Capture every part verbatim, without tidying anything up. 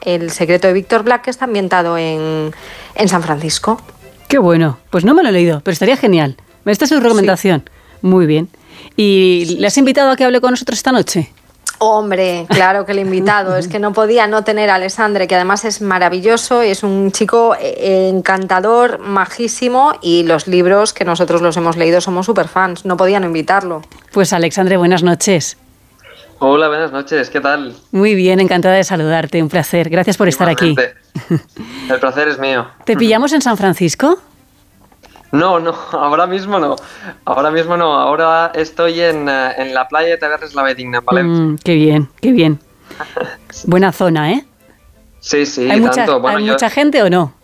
El secreto de Víctor Black, que está ambientado en, en San Francisco. Qué bueno. Pues no me lo he leído, pero estaría genial. Esta es su recomendación. Sí. Muy bien. ¿Y le has invitado a que hable con nosotros esta noche? Hombre, claro que le he invitado. Es que no podía no tener a Alexandre, que además es maravilloso, es un chico encantador, majísimo, y los libros que nosotros los hemos leído somos súper fans. No podía no invitarlo. Pues Alexandre, buenas noches. Hola, buenas noches. ¿Qué tal? Muy bien, encantada de saludarte. Un placer. Gracias por Igualmente. estar aquí. El placer es mío. ¿Te pillamos en San Francisco? No, no, ahora mismo no. Ahora mismo no. Ahora estoy en, en la playa de Tavernes La Valldigna, en Valencia. Mm, qué bien, qué bien. Sí. Buena zona, ¿eh? Sí, sí, ¿Hay, mucha, tanto. Bueno, ¿hay yo... mucha gente o no?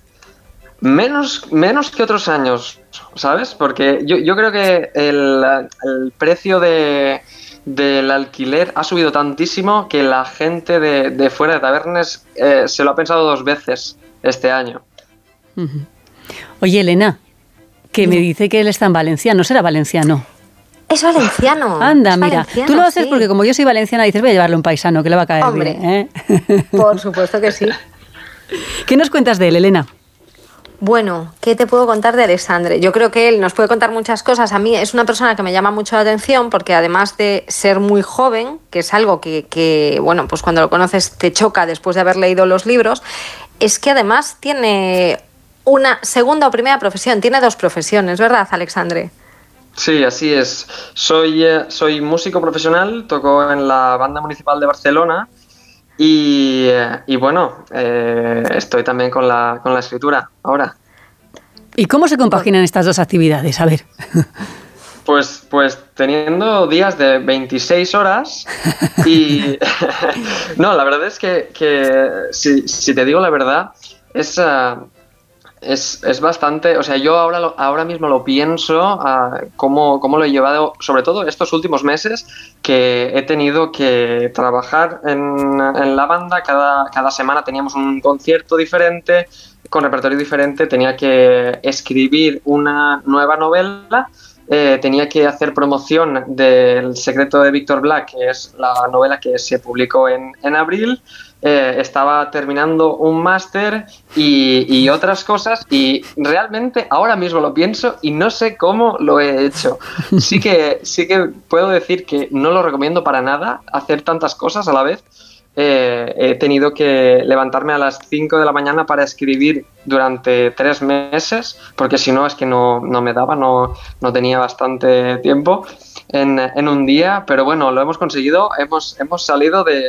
Menos, menos que otros años, ¿sabes? Porque yo, yo creo que el, el precio de, del alquiler ha subido tantísimo que la gente de, de fuera de Tavernes eh, se lo ha pensado dos veces este año. Uh-huh. Oye, Elena, que me dice que él está en Valencia, ¿no será valenciano? Es valenciano. Anda, es mira, valenciano, tú lo haces sí. Porque como yo soy valenciana, dices, voy a llevarle un paisano que le va a caer Hombre, bien, ¿eh? Por supuesto que sí. ¿Qué nos cuentas de él, Elena? Bueno, ¿qué te puedo contar de Alexandre? Yo creo que él nos puede contar muchas cosas. A mí es una persona que me llama mucho la atención porque además de ser muy joven, que es algo que, que bueno, pues cuando lo conoces te choca después de haber leído los libros, es que además tiene una segunda o primera profesión. Tiene dos profesiones, ¿verdad, Alexandre? Sí, así es. Soy, eh, soy músico profesional, toco en la Banda Municipal de Barcelona y, eh, y bueno, eh, estoy también con la, con la escritura ahora. ¿Y cómo se compaginan estas dos actividades? A ver. Pues, pues teniendo días de veintiséis horas y... no, la verdad es que, que si, si te digo la verdad, es... Uh, Es, es bastante, o sea, yo ahora, lo, ahora mismo lo pienso, uh, cómo, cómo lo he llevado, sobre todo estos últimos meses, que he tenido que trabajar en, en la banda, cada, cada semana teníamos un concierto diferente, con repertorio diferente, tenía que escribir una nueva novela, eh, tenía que hacer promoción del Secreto de Víctor Black, que es la novela que se publicó en, en abril. Eh, estaba terminando un máster y, y otras cosas y realmente ahora mismo lo pienso y no sé cómo lo he hecho. Sí que, sí que puedo decir que no lo recomiendo para nada hacer tantas cosas a la vez. Eh, he tenido que levantarme a las cinco de la mañana para escribir durante tres meses porque si no es que no, no me daba, no, no tenía bastante tiempo en, en un día, pero bueno, lo hemos conseguido, hemos, hemos salido de,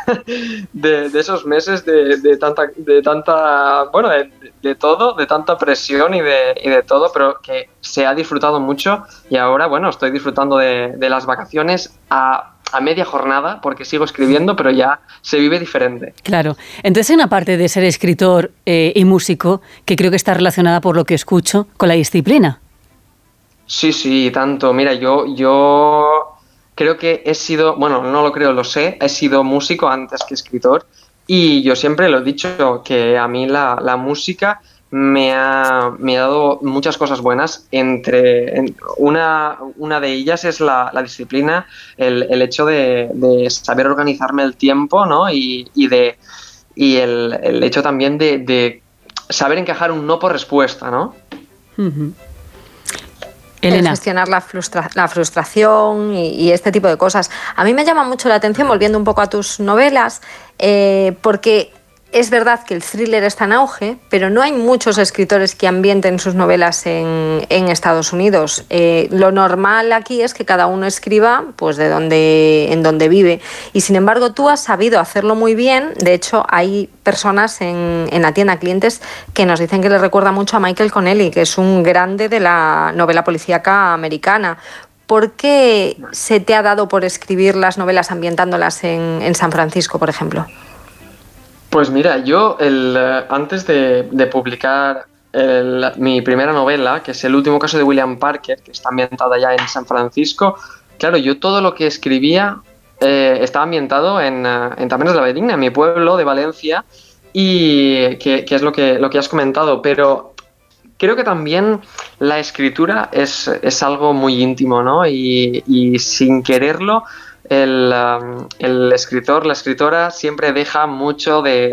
de, de esos meses de, de tanta, de tanta bueno, de, de todo, de tanta presión y de, y de todo, pero que se ha disfrutado mucho y ahora, bueno, estoy disfrutando de, de las vacaciones a a media jornada, porque sigo escribiendo, pero ya se vive diferente. Claro. Entonces hay una parte de ser escritor eh, y músico que creo que está relacionada, por lo que escucho, con la disciplina. Sí, sí, tanto. Mira, yo, yo creo que he sido, bueno, no lo creo, lo sé, he sido músico antes que escritor y yo siempre lo he dicho, que a mí la, la música me ha, me ha dado muchas cosas buenas. Entre en, una, una de ellas es la, la disciplina, el, el hecho de, de saber organizarme el tiempo, ¿no? Y, y, de, y el, el hecho también de, de saber encajar un no por respuesta, ¿no? Uh-huh. Elena. El gestionar la, frustra- la frustración y, y este tipo de cosas. A mí me llama mucho la atención, volviendo un poco a tus novelas, eh, porque es verdad que el thriller está en auge, pero no hay muchos escritores que ambienten sus novelas en, en Estados Unidos. Eh, lo normal aquí es que cada uno escriba pues, de donde, en donde vive. Y sin embargo, tú has sabido hacerlo muy bien. De hecho, hay personas en, en la tienda, clientes, que nos dicen que le recuerda mucho a Michael Connelly, que es un grande de la novela policíaca americana. ¿Por qué se te ha dado por escribir las novelas ambientándolas en, en San Francisco, por ejemplo? Pues mira, yo el, uh, antes de, de publicar el, mi primera novela, que es El último caso de William Parker, que está ambientada ya en San Francisco, claro, yo todo lo que escribía eh, estaba ambientado en, uh, en Tavernes de la Valldigna, en mi pueblo de Valencia, y que, que es lo que, lo que has comentado, pero creo que también la escritura es, es algo muy íntimo, ¿no? Y, y sin quererlo, El, um, el escritor, la escritora siempre deja mucho de,